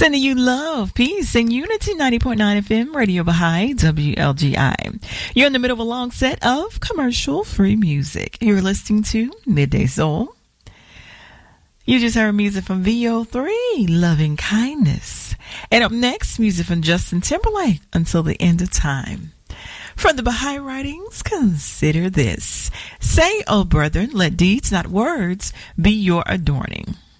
Sending you love, peace, and unity. 90.9 FM, Radio Baha'i, WLGI. You're in the middle of a long set of commercial-free music. You're listening to Midday Soul. You just heard music from VO3, Loving Kindness. And up next, music from Justin Timberlake, Until the End of Time. From the Baha'i writings, consider this. Say, O brethren, let deeds, not words, be your adorning.